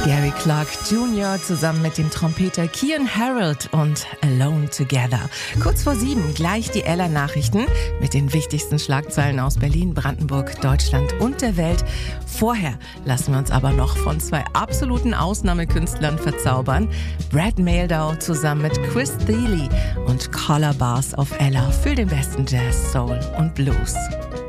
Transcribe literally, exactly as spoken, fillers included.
Gary Clark Junior zusammen mit dem Trompeter Kian Harold und Alone Together. Kurz vor sieben gleich die Ella-Nachrichten mit den wichtigsten Schlagzeilen aus Berlin, Brandenburg, Deutschland und der Welt. Vorher lassen wir uns aber noch von zwei absoluten Ausnahmekünstlern verzaubern. Brad Mehldau zusammen mit Chris Thile und Collar Bars auf Ella für den besten Jazz, Soul und Blues.